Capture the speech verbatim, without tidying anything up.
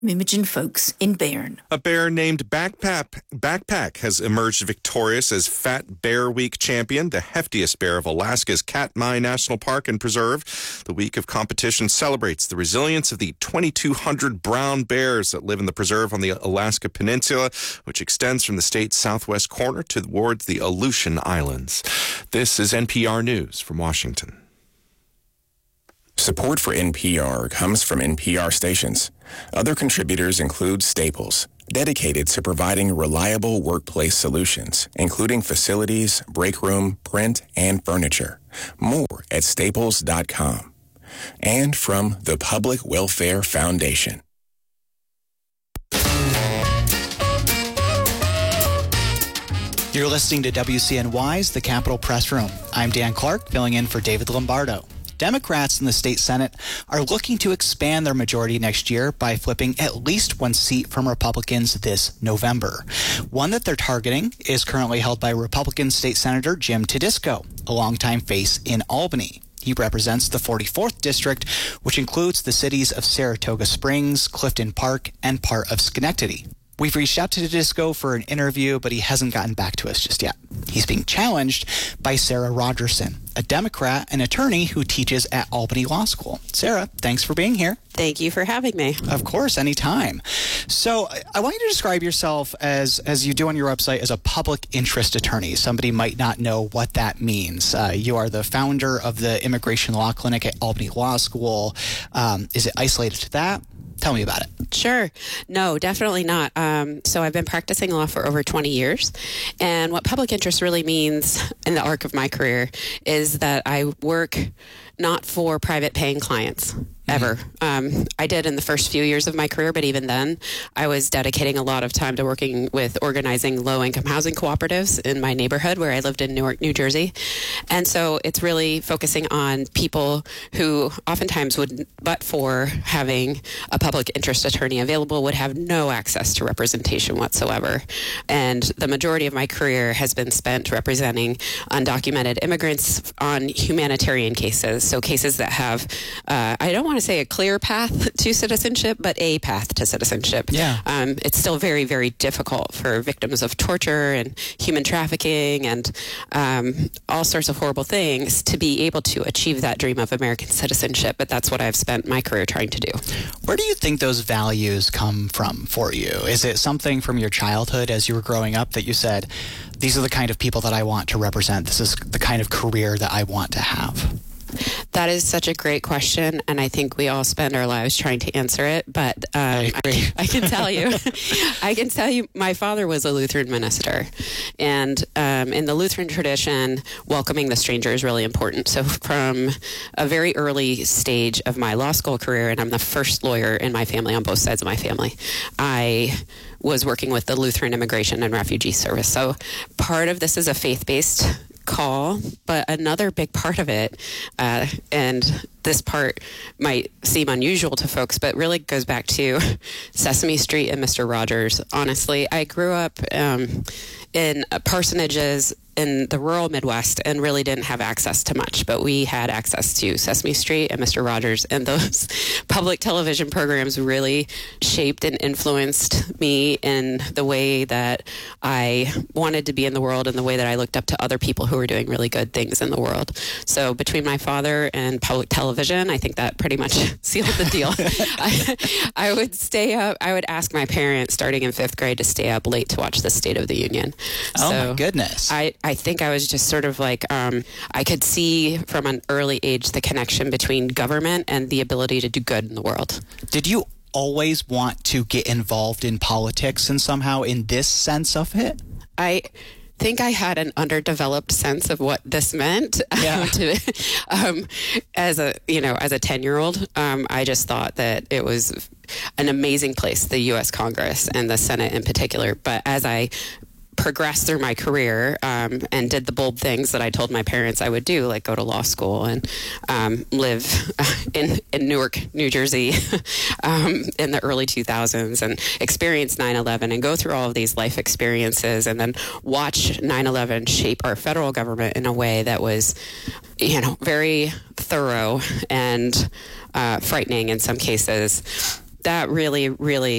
Imogen Folks in Bayern. A bear named Backpack, Backpack has emerged victorious as Fat Bear Week champion, the heftiest bear of Alaska's Katmai National Park and Preserve. The week of competition celebrates the resilience of the twenty-two hundred brown bears that live in the preserve on the Alaska Peninsula, which extends from the state's southwest corner towards the Aleutian Islands. This is N P R News from Washington. Support for N P R comes from N P R stations. Other contributors include Staples, dedicated to providing reliable workplace solutions, including facilities, break room, print, and furniture. More at staples dot com. And from the Public Welfare Foundation. You're listening to W C N Y's The Capitol Press Room. I'm Dan Clark, filling in for David Lombardo. Democrats in the state Senate are looking to expand their majority next year by flipping at least one seat from Republicans this November. One that they're targeting is currently held by Republican State Senator Jim Tedisco, a longtime face in Albany. He represents the forty-fourth District, which includes the cities of Saratoga Springs, Clifton Park, and part of Schenectady. We've reached out to Tedisco for an interview, but he hasn't gotten back to us just yet. He's being challenged by Sarah Rogerson, a Democrat and attorney who teaches at Albany Law School. Sarah, thanks for being here. Thank you for having me. Of course, anytime. So I want you to describe yourself as, as you do on your website, as a public interest attorney. Somebody might not know what that means. Uh, you are the founder of the Immigration Law Clinic at Albany Law School. Um, is it isolated to that? Tell me about it. Sure. No, definitely not. Um, so I've been practicing law for over twenty years. And what public interest really means in the arc of my career is that I work not for private paying clients. Ever. Um, I did in the first few years of my career, but even then, I was dedicating a lot of time to working with organizing low-income housing cooperatives in my neighborhood where I lived in Newark, New Jersey. And so it's really focusing on people who oftentimes would, but for having a public interest attorney available, would have no access to representation whatsoever. And the majority of my career has been spent representing undocumented immigrants on humanitarian cases, so cases that have, uh, I don't want to say a clear path to citizenship, but a path to citizenship. Yeah. Um, it's still very, very difficult for victims of torture and human trafficking and um, all sorts of horrible things to be able to achieve that dream of American citizenship. But that's what I've spent my career trying to do. Where do you think those values come from for you? Is it something from your childhood as you were growing up that you said, these are the kind of people that I want to represent. This is the kind of career that I want to have? That is such a great question, and I think we all spend our lives trying to answer it. But um, I, agree. I, I can tell you, I can tell you, my father was a Lutheran minister, and um, in the Lutheran tradition, welcoming the stranger is really important. So, from a very early stage of my law school career, and I'm the first lawyer in my family on both sides of my family, I was working with the Lutheran Immigration and Refugee Service. So, part of this is a faith-based call, but another big part of it, uh, and this part might seem unusual to folks, but really goes back to Sesame Street and Mister Rogers. Honestly, I grew up um, in parsonages in the rural Midwest and really didn't have access to much, but we had access to Sesame Street and Mister Rogers, and those public television programs really shaped and influenced me in the way that I wanted to be in the world and the way that I looked up to other people who were doing really good things in the world. So between my father and public television, I think that pretty much sealed the deal. I, I would stay up, I would ask my parents starting in fifth grade to stay up late to watch the State of the Union. Oh so my goodness. I, I think I was just sort of like, um, I could see from an early age the connection between government and the ability to do good in the world. Did you always want to get involved in politics and somehow in this sense of it? I think I had an underdeveloped sense of what this meant. Yeah. to, um, as a, you know, as a ten-year-old, um, I just thought that it was an amazing place, the U S Congress and the Senate in particular. But as I progressed through my career um, and did the bold things that I told my parents I would do, like go to law school and um, live in, in Newark, New Jersey um, in the early two thousands and experience nine eleven and go through all of these life experiences and then watch nine eleven shape our federal government in a way that was, you know, very thorough and uh, frightening in some cases. that really, really